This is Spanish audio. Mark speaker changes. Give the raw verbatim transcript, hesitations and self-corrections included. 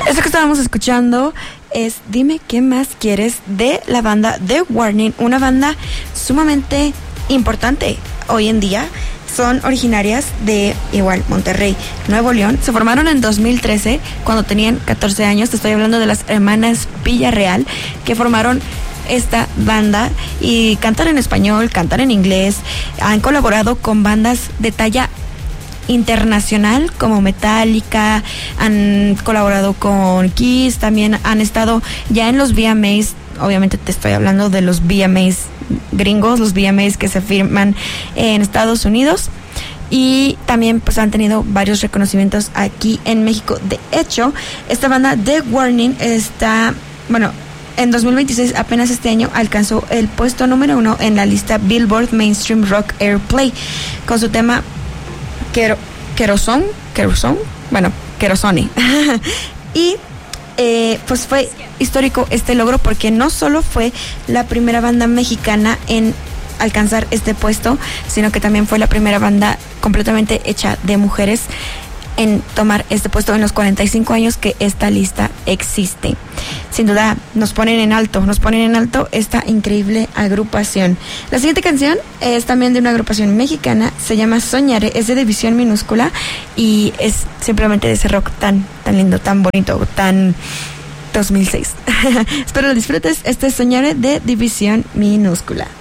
Speaker 1: Eso que estábamos escuchando es Dime qué más quieres, de la banda The Warning, una banda sumamente importante hoy en día. Son originarias de igual Monterrey, Nuevo León. Se formaron en dos mil trece cuando tenían catorce años. Te estoy hablando de las hermanas Villarreal, que formaron esta banda y cantan en español, cantan en inglés. Han colaborado con bandas de talla internacional como Metallica, han colaborado con Kiss, también han estado ya en los V M As. Obviamente te estoy hablando de los V M As gringos, los V M As que se firman en Estados Unidos, y también pues han tenido varios reconocimientos aquí en México. De hecho, esta banda The Warning está, bueno, en dos mil veintiséis, apenas este año, alcanzó el puesto número uno en la lista Billboard Mainstream Rock Airplay con su tema Querosón, Querosón, bueno, Querosoni. Y eh, pues fue histórico este logro porque no solo fue la primera banda mexicana en alcanzar este puesto, sino que también fue la primera banda completamente hecha de mujeres en tomar este puesto en los cuarenta y cinco años que esta lista existe. Sin duda nos ponen en alto, nos ponen en alto esta increíble agrupación. La siguiente canción es también de una agrupación mexicana, se llama Soñaré, es de División Minúscula y es simplemente de ese rock tan, tan lindo, tan bonito, tan dos mil seis. Espero lo disfrutes. Este es Soñaré de División Minúscula.